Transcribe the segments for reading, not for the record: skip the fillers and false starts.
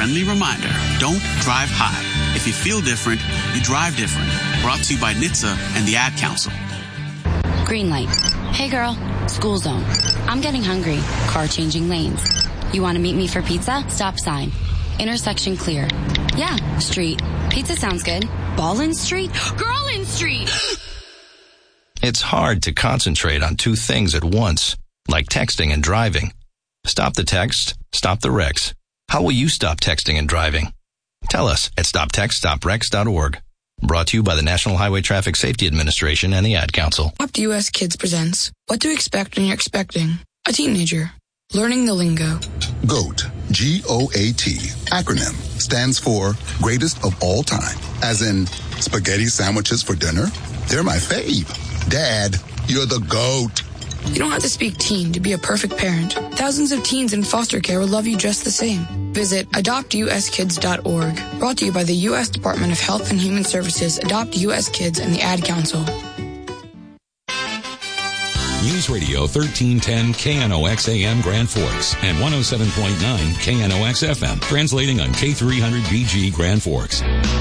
friendly reminder, don't drive high. If you feel different, you drive different. Brought to you by NHTSA and the Ad Council. Green light. Hey girl, school zone. I'm getting hungry. Car changing lanes. You want to meet me for pizza? Stop sign. Intersection clear. Yeah, street. Pizza sounds good. Ball in street? Girl in street! It's hard to concentrate on two things at once, like texting and driving. Stop the text, stop the wrecks. How will you stop texting and driving? Tell us at stoptextstopwrecks.org. Brought to you by the National Highway Traffic Safety Administration and the Ad Council. Adopt US Kids presents What to Expect When You're Expecting a Teenager. Learning the lingo. GOAT, G-O-A-T, acronym, stands for Greatest of All Time. As in, spaghetti sandwiches for dinner? They're my fave. Dad, you're the GOAT. You don't have to speak teen to be a perfect parent. Thousands of teens in foster care will love you just the same. Visit adoptuskids.org. Brought to you by the U.S. Department of Health and Human Services, Adopt U.S. Kids, and the Ad Council. News Radio 1310 KNOX AM Grand Forks and 107.9 KNOX FM, translating on K300BG Grand Forks.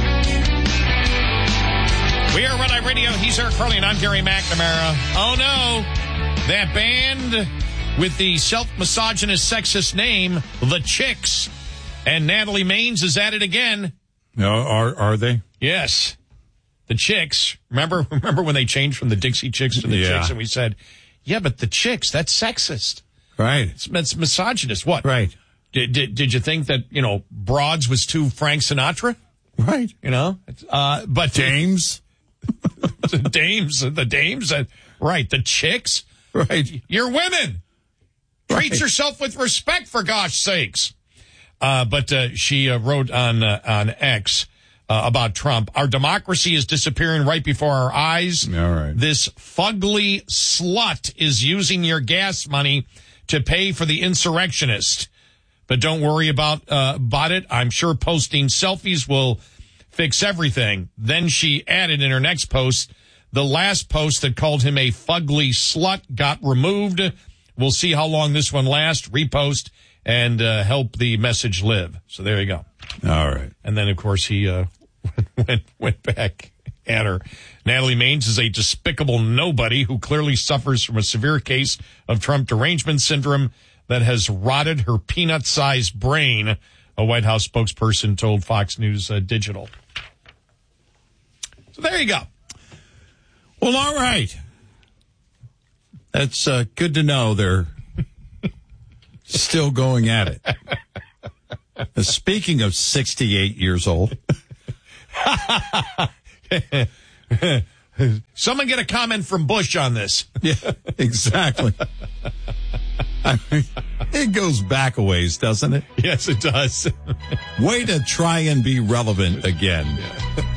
We are Red Eye Radio. He's Eric Carly, and I'm Gary McNamara. Oh, no. That band with the self-misogynist, sexist name, The Chicks. And Natalie Maines is at it again. No, are they? Yes. The Chicks. Remember when they changed from the Dixie Chicks to the Chicks, and we said, yeah, but the Chicks, that's sexist. Right. It's misogynist. What? Right. Did you think that, Broads was too Frank Sinatra? Right. But Dames? the dames, right, the Chicks? Right. You're women. Right. Treat yourself with respect, for gosh sakes. But she wrote on X about Trump. Our democracy is disappearing right before our eyes. All right. This fugly slut is using your gas money to pay for the insurrectionist. But don't worry about it. I'm sure posting selfies will fix everything. Then she added in her next post, the last post that called him a fugly slut got removed. We'll see how long this one lasts. Repost and help the message live. So there you go. All right. And then, of course, he went back at her. Natalie Maines is a despicable nobody who clearly suffers from a severe case of Trump derangement syndrome that has rotted her peanut-sized brain, a White House spokesperson told Fox News Digital. So there you go. Well, all right. That's good to know they're still going at it. Speaking of 68 years old. Someone get a comment from Bush on this. Yeah, exactly. I mean, it goes back a ways, doesn't it? Yes, it does. Way to try and be relevant again. Yeah.